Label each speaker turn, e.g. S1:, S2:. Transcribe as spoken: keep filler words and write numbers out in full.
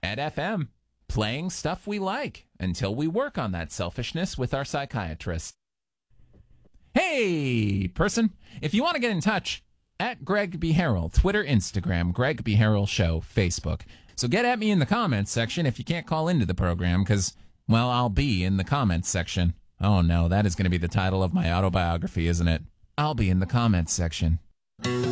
S1: Red F M, playing stuff we like until we work on that selfishness with our psychiatrist. Hey, person, if you want to get in touch, at Greg B. Harrell, Twitter, Instagram, Greg B. Harrell Show, Facebook. So get at me in the comments section if you can't call into the program, because, well, I'll be in the comments section. Oh, no, that is going to be the title of my autobiography, isn't it? I'll be in the comments section.